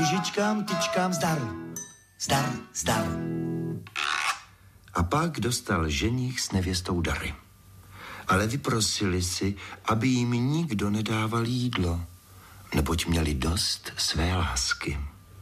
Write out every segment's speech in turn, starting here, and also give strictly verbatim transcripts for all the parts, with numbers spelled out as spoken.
růžičkám, tyčkám zdar. Zdar, zdar. A pak dostal ženich s nevěstou dary. Ale vyprosili si, aby jim nikdo nedával jídlo, neboť měli dost své lásky.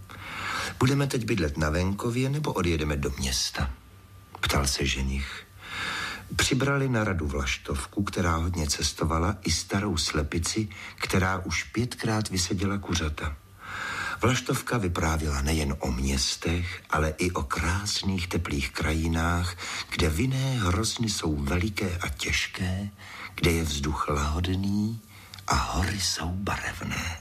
Budeme teď bydlet na venkově, nebo odjedeme do města? Ptal se ženich. Přibrali na radu Vlaštovku, která hodně cestovala, i starou slepici, která už pětkrát vyseděla kuřata. Vlaštovka vyprávěla nejen o městech, ale i o krásných teplých krajinách, kde vinné hrozny jsou veliké a těžké, kde je vzduch lahodný a hory jsou barevné.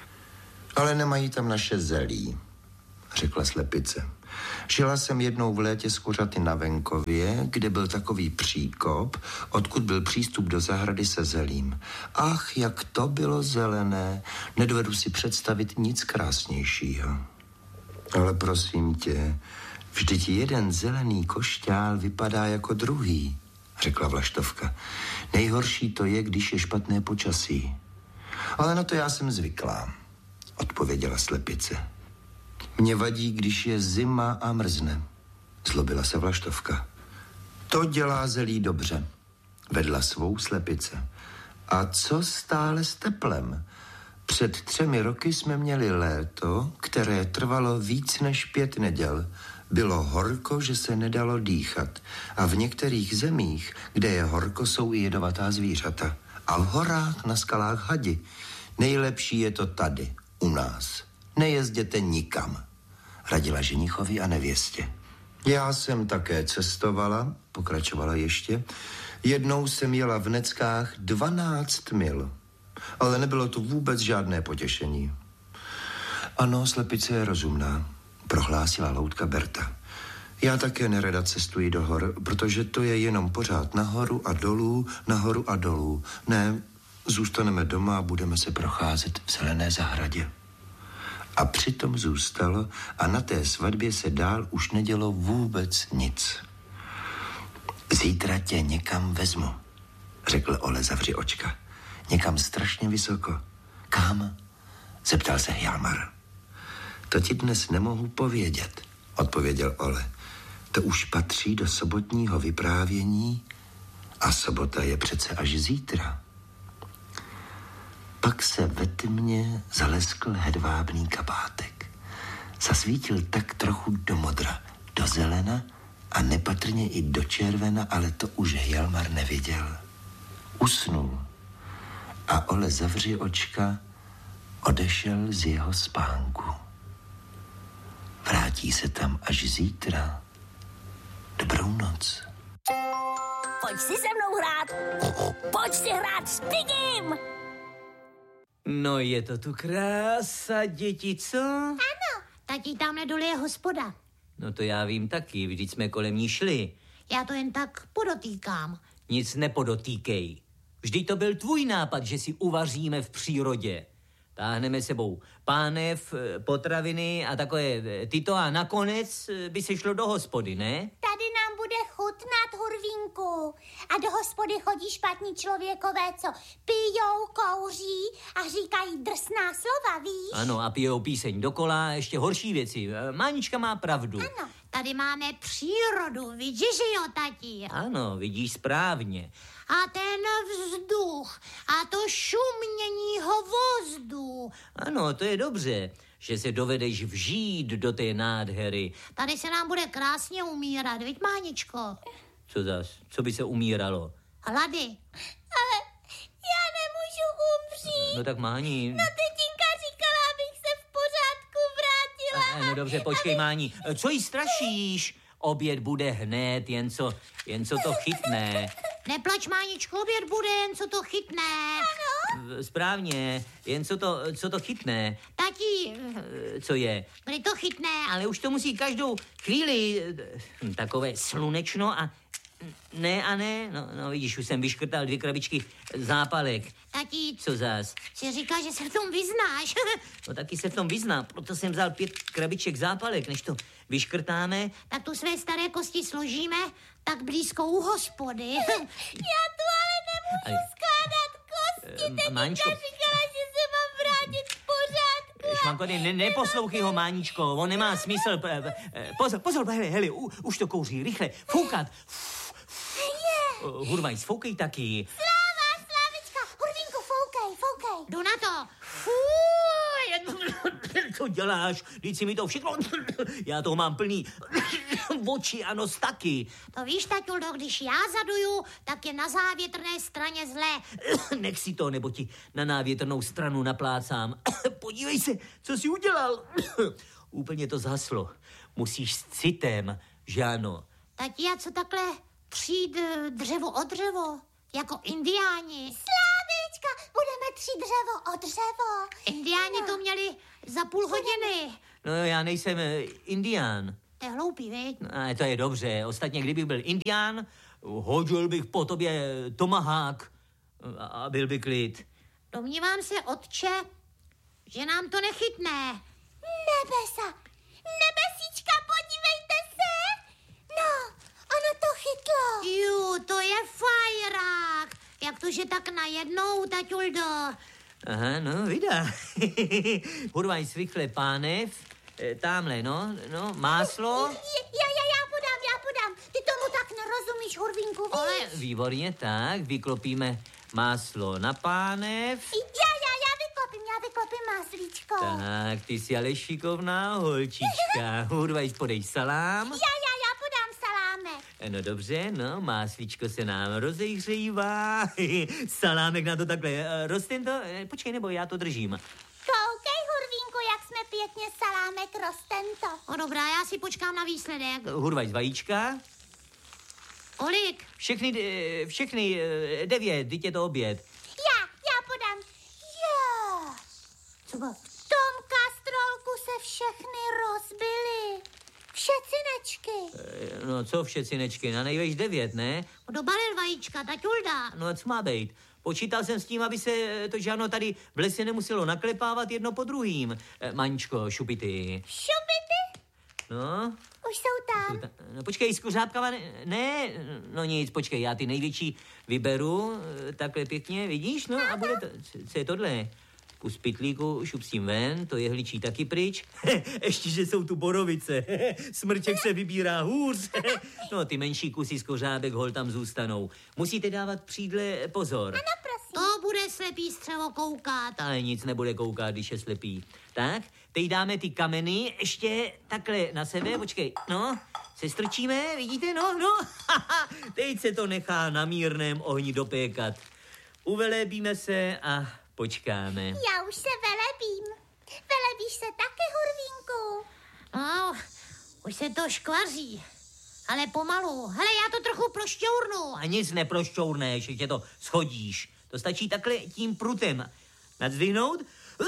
Ale nemají tam naše zelí, řekla slepice. Žila jsem jednou v létě s kuřaty na venkově, kde byl takový příkop, odkud byl přístup do zahrady se zelím. Ach, jak to bylo zelené, nedovedu si představit nic krásnějšího. Ale prosím tě, vždyť jeden zelený košťál vypadá jako druhý, řekla Vlaštovka. Nejhorší to je, když je špatné počasí. Ale na to já jsem zvyklá, odpověděla slepice. Mě vadí, když je zima a mrzne, zlobila se Vlaštovka. To dělá zelí dobře, vedla svou slepice. A co stále s teplem? Před třemi roky jsme měli léto, které trvalo víc než pět neděl. Bylo horko, že se nedalo dýchat. A v některých zemích, kde je horko, jsou i jedovatá zvířata. A v horách, na skalách hadi. Nejlepší je to tady, u nás. Nejezděte nikam, radila ženichovi a nevěstě. Já jsem také cestovala, pokračovala ještě. Jednou jsem jela v Neckách dvanáct mil, ale nebylo to vůbec žádné potěšení. Ano, slepice je rozumná, prohlásila loutka Berta. Já také nerada cestuji do hor, protože to je jenom pořád nahoru a dolů, nahoru a dolů. Ne, zůstaneme doma a budeme se procházet v zelené zahradě. A přitom zůstalo a na té svatbě se dál už nedělo vůbec nic. Zítra tě někam vezmu, řekl Ole, zavři očka. Někam strašně vysoko. Kam? Zeptal se Hjalmar. To ti dnes nemohu povědět, odpověděl Ole. To už patří do sobotního vyprávění a sobota je přece až zítra. Pak se ve tmě zaleskl hedvábný kabátek. Zasvítil tak trochu do modra, do zelena a nepatrně i do červena, ale to už Hjalmar neviděl. Usnul a Ole, zavři očka, odešel z jeho spánku. Vrátí se tam až zítra. Dobrou noc. Pojď si se mnou hrát. Pojď si hrát s Pigim. No je to tu krása, děti, co? Ano, tatí tamhle dole je hospoda. No to já vím taky, vždyť jsme kolem ní šli. Já to jen tak podotýkám. Nic nepodotýkej. Vždyť to byl tvůj nápad, že si uvaříme v přírodě. Táhneme sebou pánev, potraviny a takové tyto a nakonec by se šlo do hospody, ne? Tady nám bude chutnat, Hurvínku. A do hospody chodí špatní člověkové, co pijou, kouří a říkají drsná slova, víš? Ano, a pijou píseň dokola, ještě horší věci. Mánička má pravdu. Ano, tady máme přírodu, vidíš jo, tati? Ano, vidíš správně. A ten vzduch a to šumění hvozdu. Ano, to je dobře, že se dovedeš vžít do té nádhery. Tady se nám bude krásně umírat, viď, Máničko? Co zas? Co by se umíralo? Hlady. Ale já nemůžu umřít. No tak Máni... No tetinka říkala, abych se v pořádku vrátila. A, no dobře, počkej, aby... Máni. Co jí strašíš? Oběd bude hned, jen co, jen co to chytne. Neplač, Máničko, oběd bude, jen co to chytne. Ano. Správně, jen co to, co to chytne. Tati. Co je? Kdy to chytne? Ale už to musí každou chvíli takové slunečno a ne a ne. No, no vidíš, už jsem vyškrtal dvě krabičky zápalek. Tati. Co zas? Si říká, že se v tom vyznáš. No taky se v tom vyznám, proto jsem vzal pět krabiček zápalek, než to vyškrtáme. Tak tu své staré kosti složíme tak blízko u hospody. Já tu ale nemůžu ale... skládat kosti. Teďka Máničko... říkala, že se mám vrátit v pořádku. Manko, ne, neposlouchej ho, Máničko, on nemá smysl. Pozor, pozor, hele, hele, u, už to kouří, rychle, foukat. Hurvaj, foukej taky. Sláva, Slávička, Hurvínku, foukej, foukej. Jdu na to. Co děláš? Vždyť si mi to všechno... Já toho mám plný oči a nos taky. To víš, taťuldo, když já zaduju, tak je na závětrné straně zlé. Nech si to, nebo ti na návětrnou stranu naplácám. Podívej se, co jsi udělal. Úplně to zhaslo. Musíš s citem, že ano. Tati, a co takhle třít dřevo o dřevo? Jako indiáni. Slávička, budeme třít dřevo o dřevo. Indiáni No. to měli za půl hodiny. No, já nejsem eh, indián. To je hloupý, viď? No, to je dobře. Ostatně, kdybych byl indián, hodil bych po tobě tomahák a, a byl by klid. Domnívám se, otče, že nám to nechytne. Nebesa, nebesíčka, podívejte se. No, ono to chytlo. Ju, to je fajrák. Jak to, že tak najednou, taťuldo? Aha, no, vydá. Hurvaj, rychle, pánev. E, Támhle, no, no, máslo. Já, já, já podám, já podám. Ty tomu tak nerozumíš, Hurvínku, víš? Ale Výborně, tak, vyklopíme máslo na pánev. Já, já, já vyklopím, já vyklopím máslíčko. Tak, ty jsi ale šikovná holčička. Hurvaj, podej salám. Já, já, já podám salámek. No dobře, no, máslíčko se nám rozehřívá. Salámek na to takhle. eh, Rosten to? Eh, Počkej, nebo já to držím. Koukej, Hurvínku, jak jsme pěkně salámek roztento. o dobrá, já si počkám na výsledek. Hurvaj z vajíčka. Kolik? Všechny, eh, všechny eh, devět, teď je to oběd. Já, já podám. Jo. Co bylo? V tom kastrolku se všechny rozbily. Všetcinečky. Eh, No co všetcinečky, na nejvejš devět, ne? Dobalil vajíčka, taťulda. No a co má být? Počítal jsem s tím, aby se eh, to žádno tady v lese nemuselo naklepávat jedno po druhým. Eh, Maničko, šupity. Šupity? No, Už jsou tam. Ta- No počkej, s kuřápkama ne, ne, no nic, počkej, já ty největší vyberu, eh, takhle pěkně, vidíš, no a bude to, co- co je tohle? Kus pytlíku, šup s tím ven, to jehličí taky pryč. Ještě, že jsou tu borovice, smrček se vybírá hůř. No ty menší kusy z kořábek hol tam zůstanou. Musíte dávat přídle pozor. No prosím. To bude slepý střevo koukat. Ale nic nebude koukat, když je slepý. Tak, teď dáme ty kameny ještě takhle na sebe, počkej, no, se strčíme, vidíte, no, no, teď se to nechá na mírném ohni dopékat. Uvelébíme se a počkáme. Já už se velebím. Velebíš se taky, Hurvínku? No, už se to škvaří. Ale pomalu. Hele, já to trochu prošťournu. A nic neprošťourneš, ještě to schodíš. To stačí takhle tím prutem. Nadzvihnout.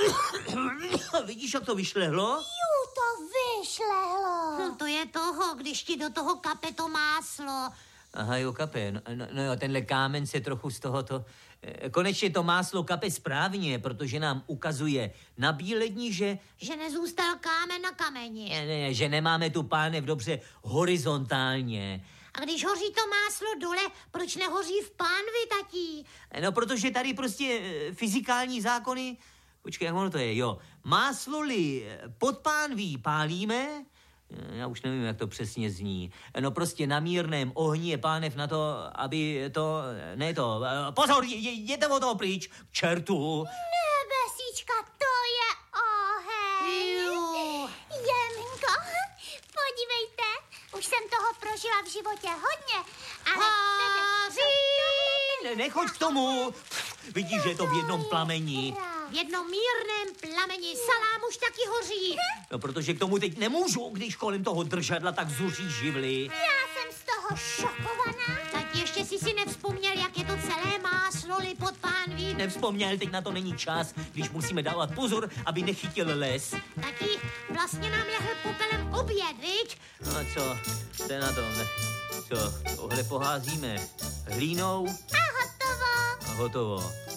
Vidíš, jak to vyšlehlo? Jú, to vyšlehlo. Hm, to je toho, když ti do toho kape to máslo. Aha, jo, kape. No, no, no jo, tenhle kámen se trochu z tohoto... eh, Konečně to máslo kape správně, protože nám ukazuje na bíledni, že, Že nezůstal kámen na kameni. ne, ne, že nemáme tu pánev dobře horizontálně. A když hoří to máslo dole, proč nehoří v pánvi, tatí? No, protože tady prostě eh, fyzikální zákony... Počkej, jak ono to je, jo. Máslo-li pod pánví pálíme, eh, já už nevím, jak to přesně zní. No prostě na mírném ohni je pánev na to, aby to... Ne to... eh, Pozor, je- jděte od toho pryč, k čertu. Nebesíčka, to je oheň. Ju. Jeminko, podívejte, už jsem toho prožila v životě hodně, ale... Hoří! Ne, nechoď k tomu. Vidíš, že je to v jednom plameni. V jednom mírném plameni salám už taky hoří. No, protože k tomu teď nemůžu, když kolem toho držadla tak zuří živly. Já jsem z toho šokovaná. Tak ještě si si nevzpomněl, jak je to celé máslo-li pod pánví. Nevzpomněl, teď na to není čas, když musíme dávat pozor, aby nechytil les. Taky vlastně nám lehl popelem oběd, viď? No a co? Co je na tom? Co? Tohle poházíme hlínou A hotovo. a hotovo.